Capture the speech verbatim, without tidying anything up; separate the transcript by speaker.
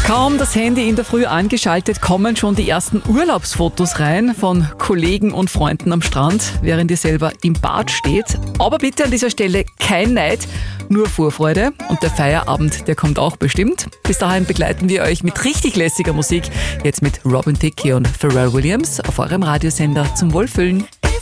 Speaker 1: Kaum das Handy in der Früh angeschaltet, kommen schon die ersten Urlaubsfotos rein von Kollegen und Freunden am Strand, während ihr selber im Bad steht. Aber bitte an dieser Stelle kein Neid, nur Vorfreude. Und der Feierabend, der kommt auch bestimmt. Bis dahin begleiten wir euch mit richtig lässiger Musik. Jetzt mit Robin Thicke und Pharrell Williams auf eurem Radiosender zum Wohlfühlen.